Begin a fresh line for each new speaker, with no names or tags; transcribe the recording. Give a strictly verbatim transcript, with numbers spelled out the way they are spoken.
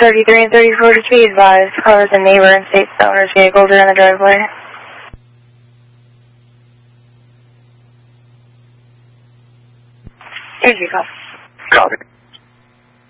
thirty-three and thirty-four to be advised. Cars and neighbor and state owner's vehicles are in the driveway. Thank you, call.
Copy.